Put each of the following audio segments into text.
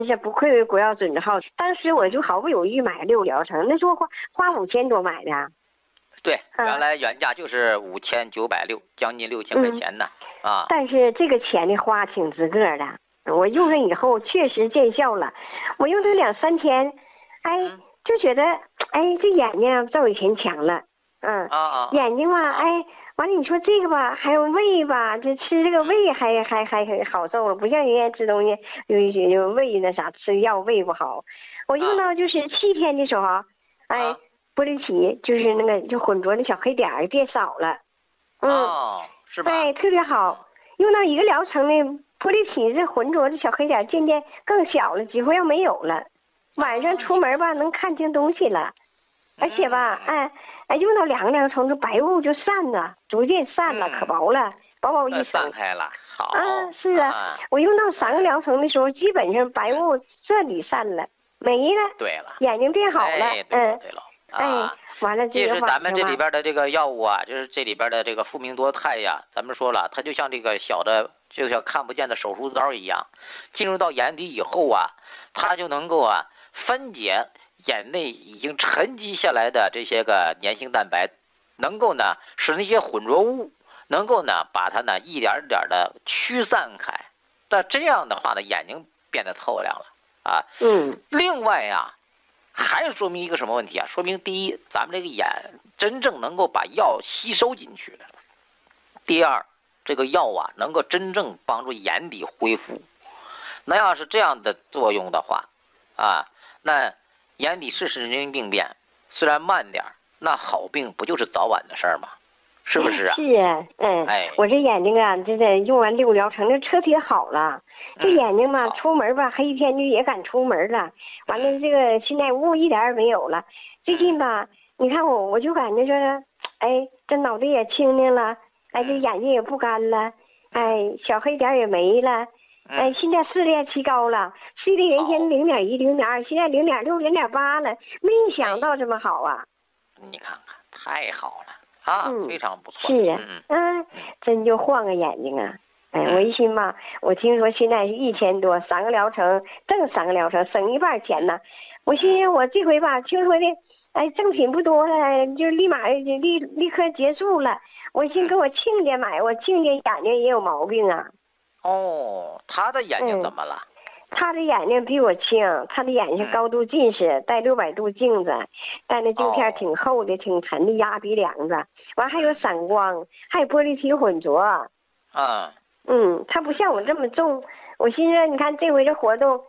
是不愧为国药准号。当时我就毫不犹豫买了6个疗程，那时候花5000多买的。 对，原来原价就是5960，将近6000块钱呢。 但是这个钱的花挺值个的，我用上以后确实见效了。我用了2、3天，就觉得这眼睛照以前强了。眼睛吧，完了你说这个吧，还有胃吧，这吃这个胃还好受了，不像人家吃东西有胃那啥吃药胃不好。我用到就是7天的时候，玻璃体就是那个就混浊的小黑点变少了。 是吧？ 对，特别好。用到1个疗程的玻璃体这混浊的小黑点渐渐更小了，几乎要没有了。晚上出门吧能看清东西了，而且吧，用到2个疗程，这白雾就散了，逐渐散了，可薄了，薄一层。 散开了，好。 是啊，我用到3个疗程的时候，基本上白雾彻底散了，没了。 对了， 眼睛变好了。 对了。 完了这个。 其实咱们这里边的这个药物啊，就是这里边的这个复明多肽呀，咱们说了，它就像这个小的，就像看不见的手术刀一样，进入到眼底以后啊，它就能够分解眼内已经沉积下来的这些个粘性蛋白，能够呢使那些混浊物能够呢把它呢一点点的驱散开。那这样的话呢，眼睛变得透亮了另外还说明一个什么问题啊？说明第一，咱们这个眼真正能够把药吸收进去了；第二，这个药能够真正帮助眼底恢复。那要是这样的作用的话那眼底是神经病变，虽然慢点，那好病不就是早晚的事儿吗？是不是啊？ 是啊，我这眼睛这用完6个疗程，这彻底好了。这眼睛嘛，出门吧，黑天就也敢出门了。完了，这个现在雾一点也没有了。最近吧，你看我就感觉说，这脑袋也清静了，这眼睛也不干了，小黑点也没了。现在视力也提高了，视力原先0.1、0.2，现在0.6、0.8了，没想到这么好啊！ 你看看，太好了非常不错。 是真就换个眼睛啊！我一寻吧，我听说现在是1000多，3个疗程，挣3个疗程，省一半钱呢。我寻我这回吧，听说的，赠品不多了，就立马立刻结束了。我寻给我亲家买，我亲家眼睛也有毛病啊。 他的眼睛怎么了？ 他的眼睛比我轻，他的眼睛高度近视，戴600度镜子，戴那镜片挺厚的，挺沉的压鼻梁子，完还有散光，还有玻璃体混浊。他不像我这么重。我寻思，你看这回这活动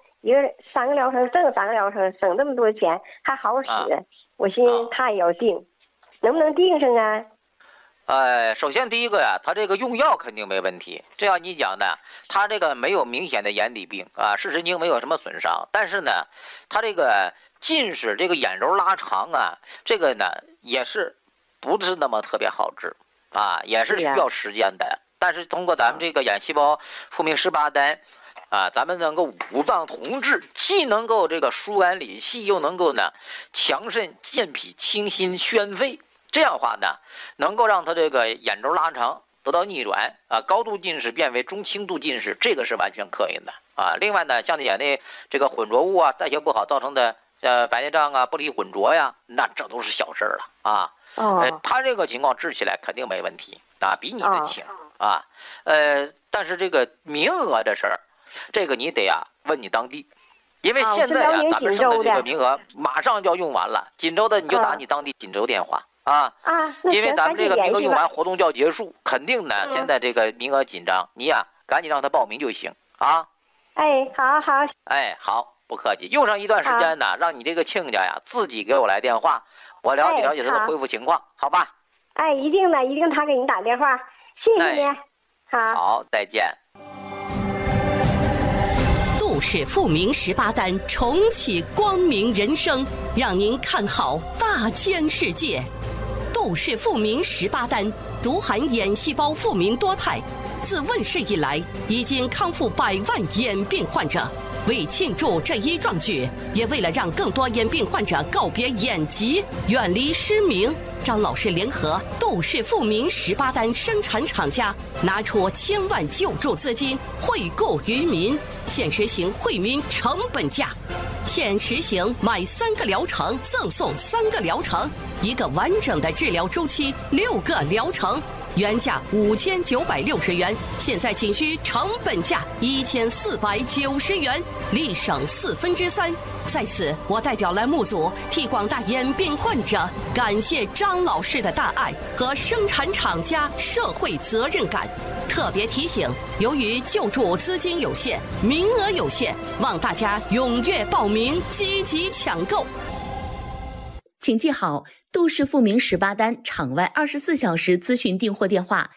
3个疗程挣3个疗程，省这么多钱还好使。我寻思他也要定，能不能定上啊？ 首先第一个他这个用药肯定没问题。这样你讲呢，他这个没有明显的眼底病视神经没有什么损伤，但是呢，他这个近视这个眼轴拉长这个呢也是不是那么特别好治也是需要时间的。但是通过咱们这个眼细胞复明18丹咱们能够五脏同治，既能够这个疏肝理气，又能够呢强肾健脾清心宣肺。这样的话呢，能够让他这个眼轴拉长得到逆转高度近视变为中轻度近视，这个是完全可以的另外呢，像眼内这个混浊物代谢不好造成的白内障玻璃混浊那这都是小事了他这个情况治起来肯定没问题比你的轻但是这个名额的事儿，这个你得问你当地。因为现在咱们剩的这个名额马上就要用完了，锦州的你就打你当地锦州电话因为咱们这个名额用完，活动就要结束，肯定呢现在这个名额紧张，你赶紧让他报名就行好。 好，不客气。用上一段时间呢，让你这个亲家自己给我来电话，我了解了解他的恢复情况，好吧？ 一定的，一定他给你打电话，谢谢你。 好，再见。 杜氏复明18丹，重启光明人生，让您看好大千世界。杜氏复明18丹独含眼细胞复明多肽，自问世以来已经康复100万眼病患者， 为庆祝这一壮举，也为了让更多眼病患者告别眼疾，远离失明，张老师联合窦氏富民18单生产厂家，拿出1000万救助资金惠顾于民，现实行惠民成本价。现实行买3个疗程赠送3个疗程，1个完整的治疗周期，6个疗程，原价5960元，现在仅需成本价1490元，立省3/4。在此，我代表栏目组替广大眼病患者感谢张老师的大爱和生产厂家社会责任感。特别提醒，由于救助资金有限，名额有限，望大家踊跃报名，积极抢购。 请记好，窦氏富民18单场外24小时咨询订货电话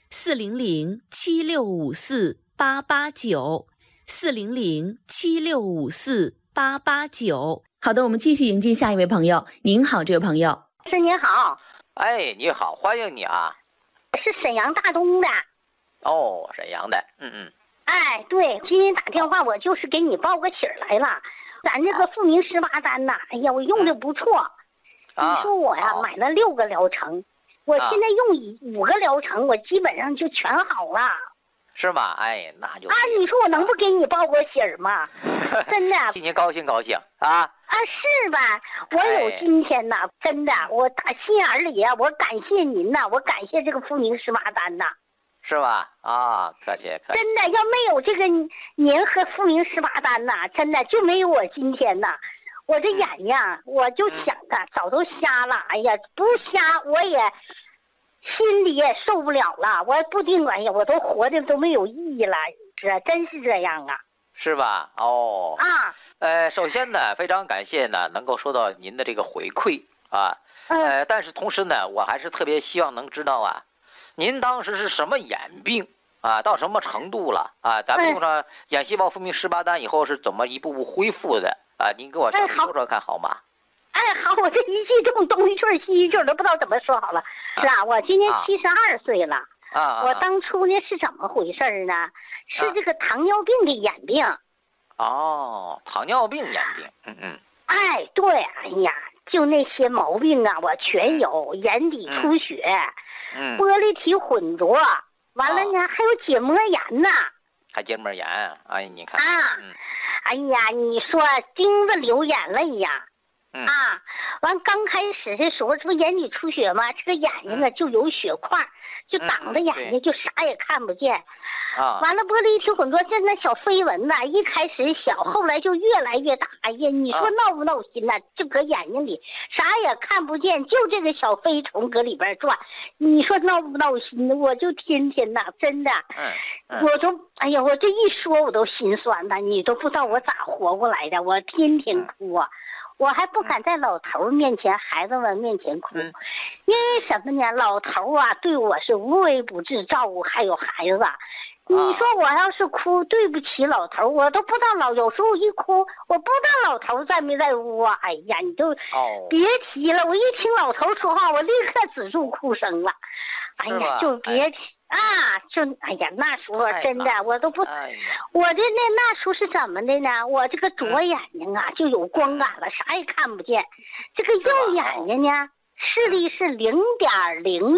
400-7654-889，400-7654-889。好的，我们继续迎接下一位朋友。您好，这位朋友。 是您好。 哎，你好，欢迎你啊。 是沈阳大东的。 哦，沈阳的， 哎，对，今天打电话我就是给你报个喜儿来了。咱这个富民18单呐，哎呀，我用的不错。你说我呀，买了6个疗程，我现在用5个疗程，我基本上就全好了。 是吗？哎，那就你说我能不给你报个喜儿吗？真的， 替你高兴高兴啊！ 是吧？我有今天呐，真的，我打心眼里呀，我感谢您呐，我感谢这个富民18单呐。 是吧？啊，客气客气。 真的，要没有这个您和富民18单呐，真的就没有我今天呐。我这眼睛，我就想着早都瞎了，哎呀，不瞎我也心里也受不了了，我不定，哎呀，我都活的都没有意义了，真是这样啊。 是吧？哦。首先呢，非常感谢呢，能够收到您的这个回馈啊。但是同时呢，我还是特别希望能知道啊，您当时是什么眼病啊？到什么程度了啊？咱们用上眼细胞富民18单以后是怎么一步步恢复的啊？您给我详细说说看好吗？ 好，我这一激动，东一句西一句都不知道怎么说好了。是啊，我今年72岁了。我当初呢是怎么回事呢？是这个糖尿病的眼病。 哦，糖尿病眼病， 哎，对，哎呀，就那些毛病啊，我全有，眼底出血，玻璃体混浊，完了呢，还有结膜炎呢。 还结膜炎？哎，你看哎呀，你说钉子流眼泪呀。完刚开始的时候，这不眼底出血吗？这个眼睛啊就有血块，就挡着眼睛，就啥也看不见。完了玻璃体混浊，这那小飞蚊呐，一开始小，后来就越来越大。哎呀，你说闹不闹心呐？就搁眼睛里啥也看不见，就这个小飞虫搁里边转，你说闹不闹心呢？我就天天呐，真的，我都哎呀，我这一说我都心酸呐，你都不知道我咋活过来的，我天天哭啊。我还不敢在老头面前、孩子们面前哭，因为什么呢？老头啊对我是无微不至照顾，还有孩子。你说我要是哭，对不起老头，我都不知道有时候一哭，我不知道老头在没在屋啊。哎呀，你都别提了，我一听老头说话，我立刻止住哭声了。哎呀，就别提哎呀，那时候真的我都不，我的那时候是怎么的呢？我这个左眼睛啊就有光感了，啥也看不见。这个右眼睛呢，视力是0.06。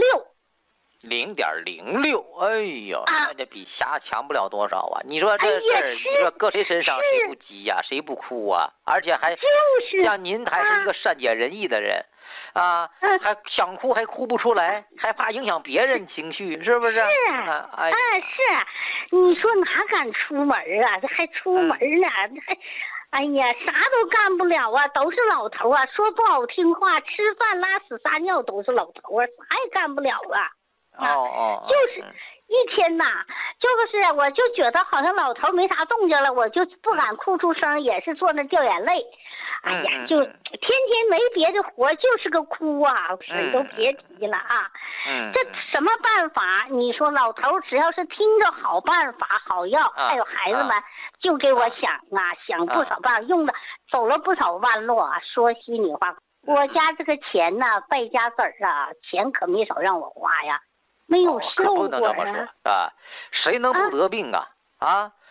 0.06，哎呦，那这比瞎强不了多少啊！你说这事儿，你说搁谁身上谁不急呀，谁不哭啊？而且还像您还是一个善解人意的人，还想哭还哭不出来，还怕影响别人情绪，是不是？ 是，你说哪敢出门啊？这还出门呢，还。哎呀，啥都干不了啊，都是老头啊！说不好听话，吃饭拉屎撒尿都是老头啊，啥也干不了啊！就是一天呐，就是我就觉得好像老头没啥动静了，我就不敢哭出声，也是坐那掉眼泪。哎呀，就天天没别的活，就是个哭啊，谁都别提了啊。这什么办法？你说老头只要是听着好办法、好药，还有孩子们就给我想不少办法，用的走了不少弯路啊。说心里话，我家这个钱呢，败家子儿啊，钱可没少让我花呀。没有效果不能这么说啊！谁能不得病啊？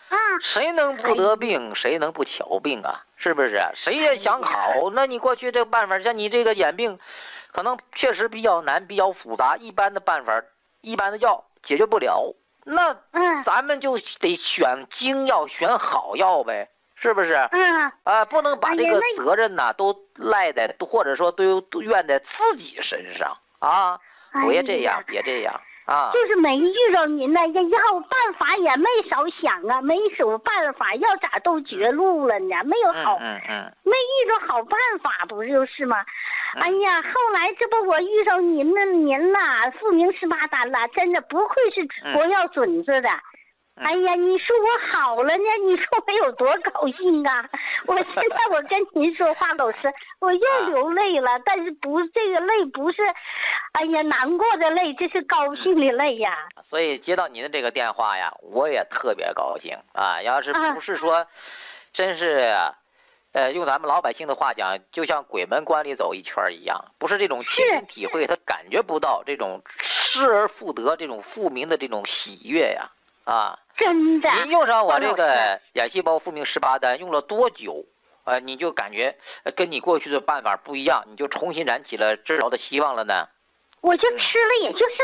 谁能不得病，谁能不巧病啊？是不是？谁也想好。那你过去这个办法，像你这个眼病，可能确实比较难，比较复杂，一般的办法，一般的药解决不了。那咱们就得选精药，选好药呗，是不是？不能把这个责任呐都赖在，或者说都怨在自己身上啊！别这样，别这样。 就是没遇着您呢，要办法也没少想啊，没手办法，要咋都绝路了呢？没有好，没遇着好办法，不就是吗？哎呀，后来这不我遇着您啦，复明18单了，真的不愧是国药准子的。哎呀，你说我好了呢，你说我有多高兴啊！我现在我跟您说话，老师，我又流泪了，但是这个泪不是，哎呀难过的泪，这是高兴的泪呀。 所以接到您的这个电话呀，我也特别高兴啊！要是不是说，真是，用咱们老百姓的话讲，就像鬼门关里走一圈一样，不是这种亲身体会，他感觉不到这种失而复得、这种复明的这种喜悦呀。 真的， 您用上我这个眼细胞复明18单用了多久？你就感觉跟你过去的办法不一样，你就重新燃起了治疗的希望了呢？ 我就吃了，也就是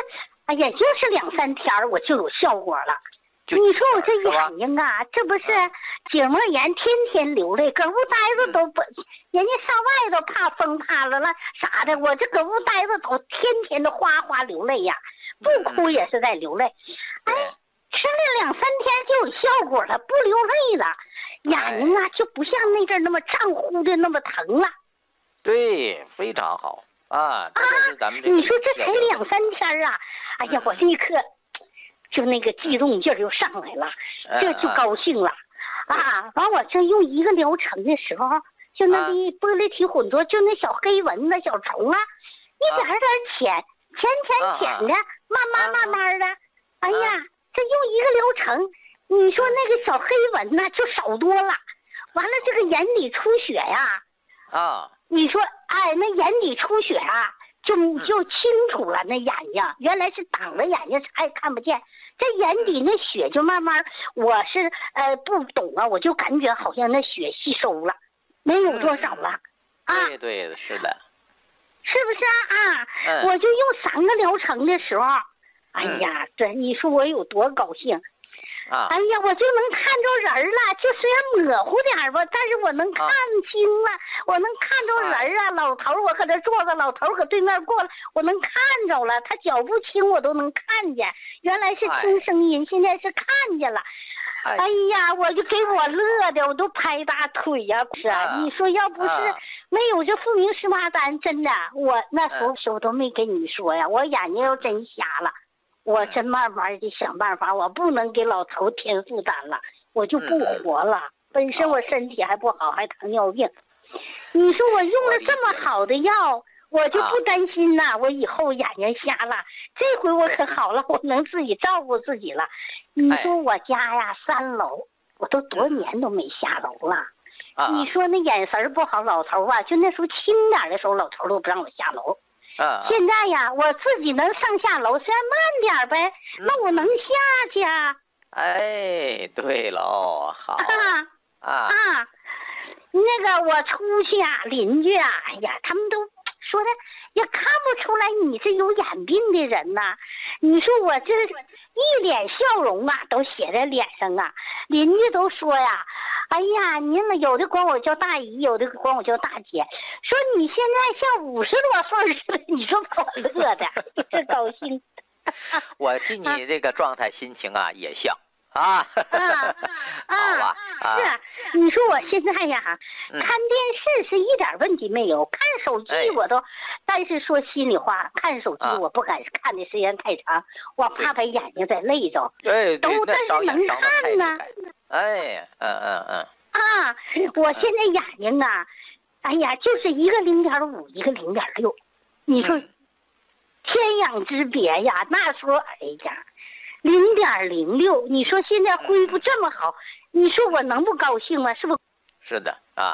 2、3天，我就有效果了。你说我这眼睛啊，这不是结膜炎，天天流泪，搁屋待着都不，人家上外头怕风怕了啥的，我这搁屋待着都天天的哗哗流泪呀，不哭也是在流泪。吃了2、3天就有效果了，不流泪了，眼睛啊就不像那阵那么胀乎的那么疼了。 对，非常好这就是咱们你说这才2、3天啊，哎呀，我立刻就那个激动劲儿就上来了，这就高兴了完我这用一个疗程的时候，就那的玻璃体混浊，就那小黑蚊子、小虫一点点浅的，慢慢的，哎呀。这用一个疗程，你说那个小黑蚊呢就少多了，完了这个眼底出血呀，你说那眼底出血就清楚了，那眼睛原来是挡着眼睛看不见，这眼底那血就慢慢，我是不懂我就感觉好像那血吸收了，没有多少了对，是的， 是不是我就用3个疗程的时候。哎呀，这你说我有多高兴哎呀，我就能看着人了，就虽然模糊点吧，但是我能看清了，我能看着人老头我搁这坐着，老头搁对面过了，我能看着了，他脚步轻我都能看见，原来是听声音，现在是看见了。哎呀，我就给我乐的，我都拍大腿呀！你说要不是没有这复明18单，真的，我那时候都没跟你说呀，我眼睛要真瞎了。我真慢慢的想办法，我不能给老头添负担了，我就不活了。本身我身体还不好，还糖尿病。你说我用了这么好的药，我就不担心呐，我以后眼睛瞎了，这回我可好了，我能自己照顾自己了。你说我家呀3楼，我都多年都没下楼了。你说那眼神不好，老头就那时候轻点的时候，老头都不让我下楼。现在呀，我自己能上下楼，虽然慢点呗，那我能下去对喽，好那个我出去邻居哎呀，他们都说的也看不出来你是有眼病的人呐。你说我这一脸笑容都写在脸上邻居都说呀，哎呀，你们有的管我叫大姨，有的管我叫大姐，说你现在像50多岁似的，你说把我乐的，这高兴。 我替你这个状态心情也像好吧是，你说我现在呀，看电视是一点问题没有，看手机我都，但是说心里话，看手机我不敢看的时间太长，我怕把眼睛再累着。都但是能看呢。我现在眼睛哎呀，就是一个0.5，一个0.6，你说天壤之别呀。那时候哎呀，0.06，你说现在恢复这么好，你说我能不高兴吗？是不是？ 是的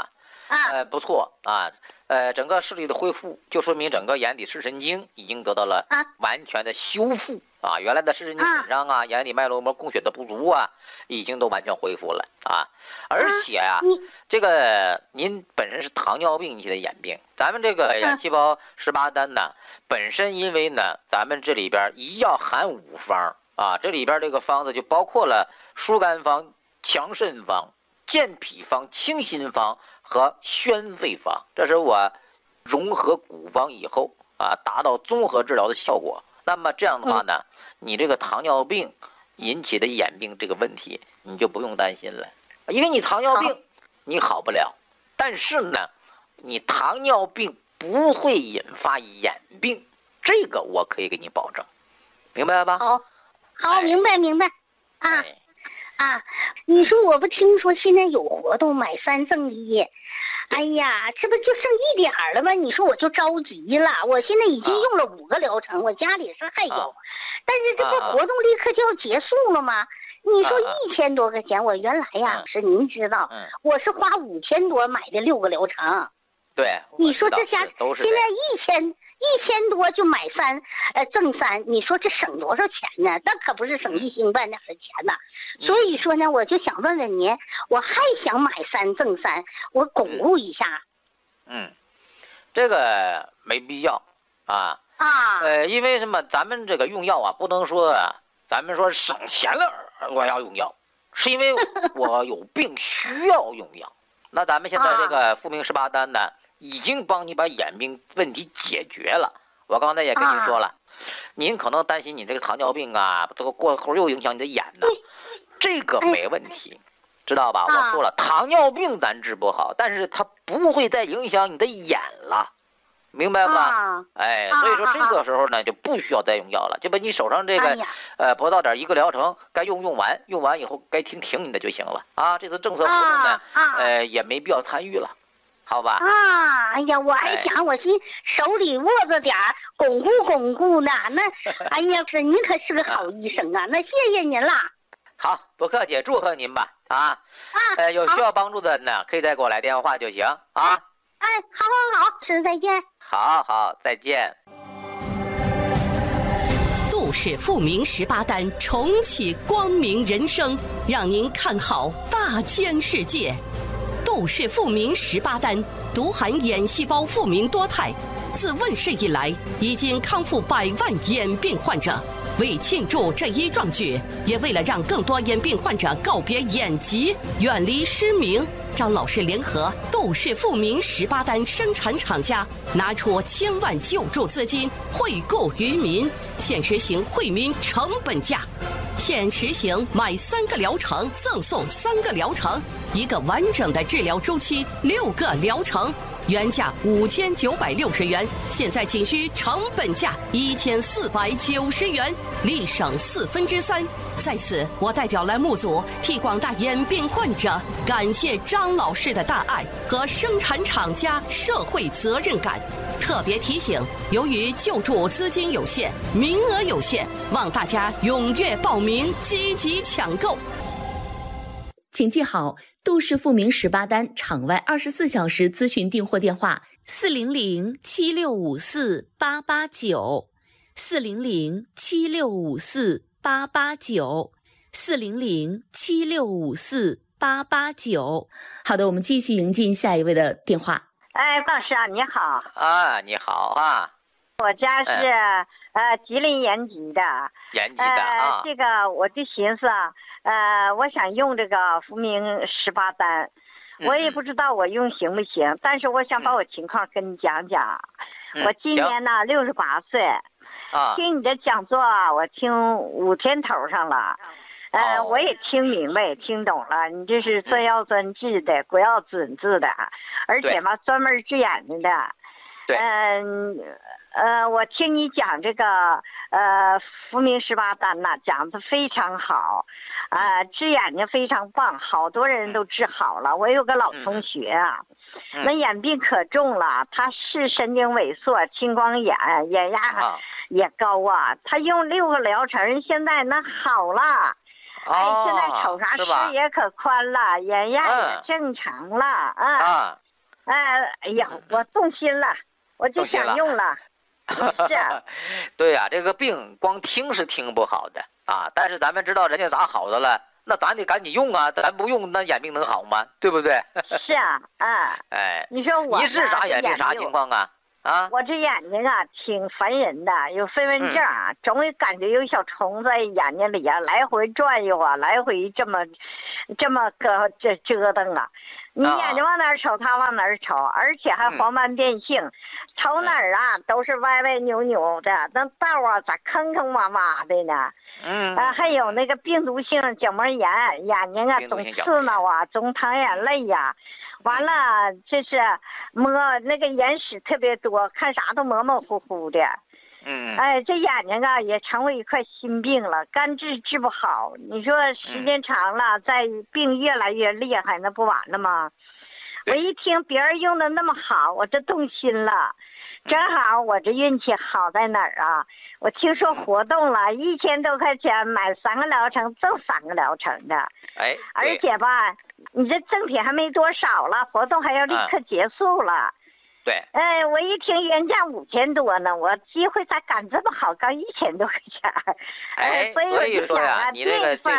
不错啊。整个视力的恢复，就说明整个眼底视神经已经得到了完全的修复啊。原来的视神经损伤啊，眼底脉络膜供血的不足啊，已经都完全恢复了啊。而且啊，这个您本身是糖尿病引起的眼病，咱们这个眼细胞18单呢，本身因为呢，咱们这里边一药含5方啊，这里边这个方子就包括了疏肝方、强肾方、健脾方、清心方和宣肺方，这是我融合古方以后啊，达到综合治疗的效果。那么这样的话呢，你这个糖尿病引起的眼病这个问题，你就不用担心了，因为你糖尿病你好不了，但是呢，你糖尿病不会引发眼病，这个我可以给你保证，明白吧？ 好，明白啊，你说我不听说现在有活动买3赠1，哎呀，这不就剩1点了吗？你说我就着急了，我现在已经用了5个疗程，我家里是还有，但是这不活动立刻就要结束了吗？你说1000多块钱，我原来呀是您知道，我是花5000多买的6个疗程， 对， 你说这家现在1000多就买3赠3，你说这省多少钱呢？那可不是省一星半点的钱呐。所以说呢，我就想问问您，我还想买3赠3，我巩固一下。 这个没必要啊。因为什么？咱们这个用药啊，不能说咱们说省钱了我要用药，是因为我有病需要用药。那咱们现在这个复明18单呢，已经帮你把眼病问题解决了。我刚才也跟您说了，您可能担心你这个糖尿病啊，这个过后又影响你的眼呢，这个没问题，知道吧？我说了，糖尿病咱治不好，但是它不会再影响你的眼了，明白吧？所以说这个时候呢，就不需要再用药了，就把你手上这个不到点1个疗程，该用完以后该停你的就行了啊。这次政策活动呢，也没必要参与了。好吧。 哎呀，我还想我心手里握着点儿，巩固呢。那，哎呀，您可是个好医生啊！那谢谢您了。 好，不客气，祝贺您吧啊！有需要帮助的呢，可以再给我来电话就行啊。 好，师再见。 好，再见。 杜氏复明18单，重启光明人生，让您看好大千世界。杜氏复明18单独含眼细胞复明多肽，自问世以来已经康复100万眼病患者。为庆祝这一壮举，也为了让更多眼病患者告别眼疾，远离失明，张老师联合杜氏复明18单生产厂家，拿出1000万救助资金惠顾于民，现实行惠民成本价。现实行买3个疗程赠送3个疗程，1个完整的治疗周期，6个疗程，原价5960元，现在仅需成本价1490元，立省3/4。在此，我代表栏目组替广大眼病患者感谢张老师的大爱和生产厂家社会责任感。特别提醒，由于救助资金有限，名额有限，望大家踊跃报名，积极抢购。 请记好，杜氏复明18单场外24小时咨询订货电话400-7654-889，400-7654-889。好的，我们继续迎进下一位的电话。 高老师啊，你好。 你好啊。 我家是吉林延吉的。这个我就寻思我想用这个复明18单，我也不知道我用行不行，但是我想把我情况跟你讲讲。我今年呢68岁，听你的讲座我听5天头上了。我也听明白，听懂了。你这是专药专治的，国药准治的，而且嘛专门治眼睛的。我听你讲这个复明18单呐，讲的非常好，治眼睛非常棒，好多人都治好了。我有个老同学啊，那眼病可重了，他视神经萎缩、青光眼，眼压也高啊。他用6个疗程，现在那好了。现在瞅啥视野可宽了，眼压也正常了哎呀，我动心了，我就想用了。是啊。 对呀，这个病光听是听不好的啊，但是咱们知道人家咋好的了，那咱得赶紧用啊，咱不用那眼病能好吗？对不对？ 是啊，啊。 哎， 你说我你是啥眼病啥情况啊？啊， 我这眼睛啊挺烦人的，有飞蚊症啊，总会感觉有小虫在眼睛里啊来回转悠啊，来回这么个这折腾啊。你眼睛往哪儿瞅，它往哪儿瞅，而且还黄斑变性，瞅哪儿啊都是歪歪扭扭的，那道啊咋坑坑洼洼的呢？还有那个病毒性角膜炎，眼睛啊总刺挠啊，总淌眼泪呀。完了，这是摸那个眼屎特别多，看啥都模模糊糊的。哎，这眼睛啊也成为一块心病了，干治治不好。你说时间长了，再病越来越厉害，那不完了吗？我一听别人用的那么好，我这动心了。正好我这运气好在哪儿啊？我听说活动了，1000多块钱买3个疗程，赠3个疗程的。 哎， 而且吧，你这赠品还没多少了，活动还要立刻结束了。 对。 哎，我一听原价5000多呢，我机会咋赶这么好，刚1000多块钱。 哎， 所以说呀， 你这个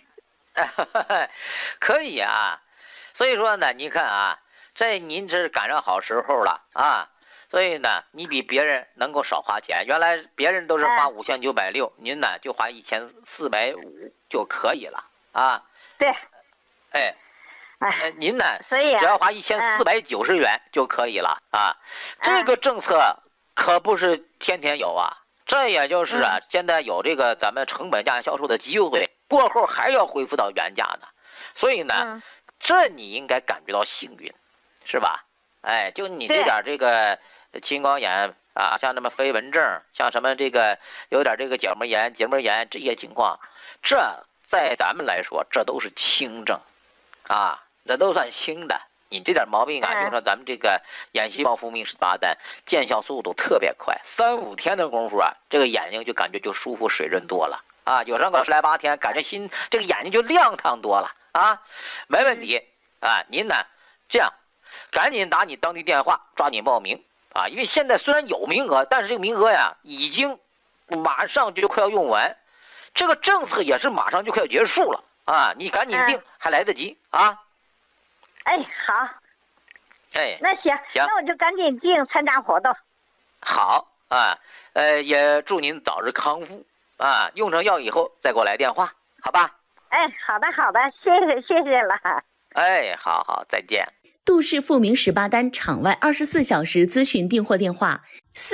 可以啊。所以说呢，你看啊，这您这是赶上好时候了啊。所以呢，你比别人能够少花钱。原来别人都是花5960，您呢就花1450就可以了啊。 对。 哎，您呢， 所以只要花1490元就可以了啊。这个政策可不是天天有啊。这也就是啊，现在有这个咱们成本价销售的机会，过后还要恢复到原价呢。所以呢，这你应该感觉到幸运，是吧？哎，就你这点这个青光眼啊，像什么飞蚊症，像什么这个有点这个角膜炎这些情况，这在咱们来说这都是轻症啊，这都算轻的。你这点毛病啊，用上咱们这个眼细胞复明18单，见效速度特别快，3-5天的功夫啊，这个眼睛就感觉就舒服水润多了啊，有上个10来8天，感觉这个眼睛就亮堂多了啊，没问题啊。您呢这样，赶紧打你当地电话，抓紧报名啊，因为现在虽然有名额，但是这个名额呀已经马上就快要用完，这个政策也是马上就快要结束了啊，你赶紧订还来得及啊。 哎，好。 哎， 那行，那我就赶紧订参加活动。 好啊，也祝您早日康复啊！用上药以后再给我来电话，好吧？ 哎，好的，谢谢了。 哎，好，再见。 杜氏复明18单场外24小时咨询订货电话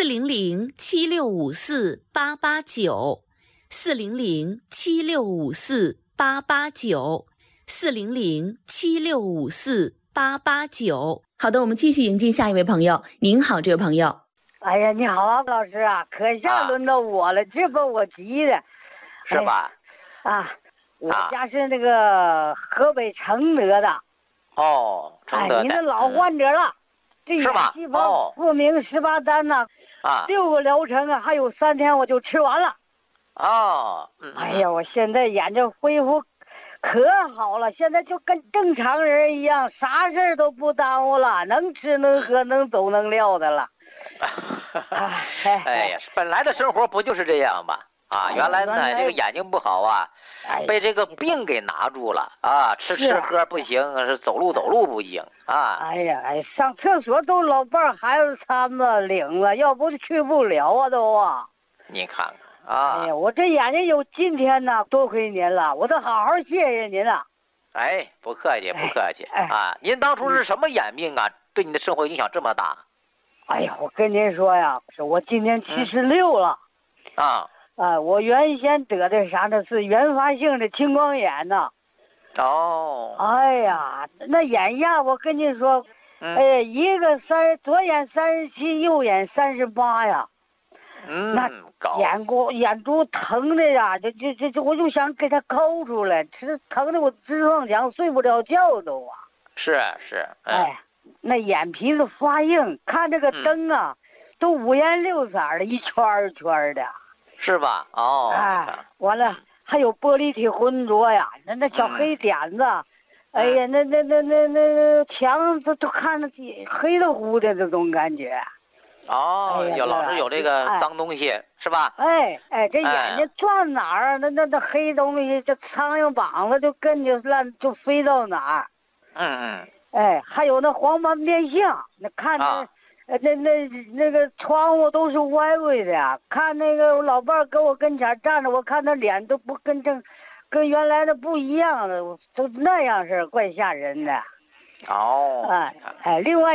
：400-7654-889。400-7654-889。400-7654-889。好的，我们继续迎接下一位朋友。您好，这位朋友。 哎呀，你好啊，老师啊，可下轮到我了，这把我急的， 是吧？ 我家是那个河北承德的。 哦，承德的。 你是老患者了，这眼细胞复明18单呢，6个疗程啊，还有3天我就吃完了。哎呀，我现在眼睛恢复可好了，现在就跟正常人一样，啥事都不耽误了，能吃能喝能走能撂的了。 哎呀，本来的生活不就是这样吗？啊，原来呢这个眼睛不好啊，被这个病给拿住了啊，吃喝不行，是走路不行啊。 哎呀，上厕所都老伴孩子搀着领了，要不就去不了啊都啊。 你看看。哎呀，我这眼睛有今天呢，多亏您了，我得好好谢谢您了。 哎，不客气啊！您当初是什么眼病啊？对你的生活影响这么大？ 哎呀，我跟您说呀，我今年76了。我原先得的啥呢？是原发性的青光眼呐。哎呀，那眼压我跟您说，一个左眼37，右眼38呀。那眼珠疼的呀，我就想给它抠出来，疼的我直撞墙，睡不着觉都啊。 是。 那眼皮子发硬，看这个灯啊，都5颜6色的，一圈一圈的。 是吧？ 完了还有玻璃体浑浊呀，那小黑点子， 哎呀，那墙都看着黑的乎的这种感觉。 哦，有老是有这个脏东西是吧？ 哎，这眼睛撞哪儿，那黑东西，这苍蝇膀子就跟着就飞到哪儿。哎，还有那黄斑变相，那看着。那个窗户都是歪歪的，看那个我老伴儿跟我跟前站着，我看他脸都不跟原来的不一样了，都那样式，怪吓人的。 哦。 另外。